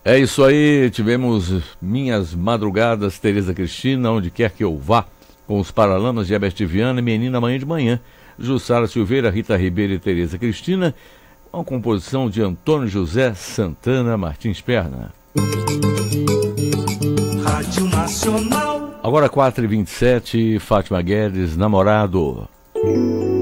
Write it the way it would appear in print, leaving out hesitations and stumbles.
É isso aí, tivemos Minhas Madrugadas, Tereza Cristina, Onde Quer Que Eu Vá, com os Paralamas de Herbert Viana e Menina Amanhã de Manhã, Jussara Silveira, Rita Ribeiro e Tereza Cristina, uma composição de Antônio José Santana Martins Perna. Rádio Nacional. Agora 4h27, Fátima Guedes, Namorado.